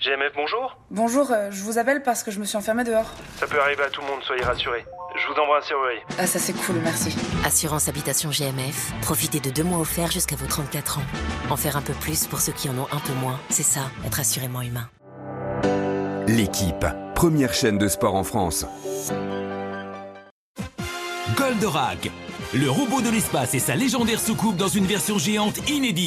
GMF, bonjour. Bonjour, je vous appelle parce que je me suis enfermée dehors. Ça peut arriver à tout le monde, soyez rassurés. Je vous envoie un surveille. Ah, ça c'est cool, merci. Assurance Habitation GMF, profitez de 2 mois offerts jusqu'à vos 34 ans. En faire un peu plus pour ceux qui en ont un peu moins, c'est ça, être assurément humain. L'équipe, première chaîne de sport en France. Goldorak, le robot de l'espace et sa légendaire soucoupe dans une version géante inédite.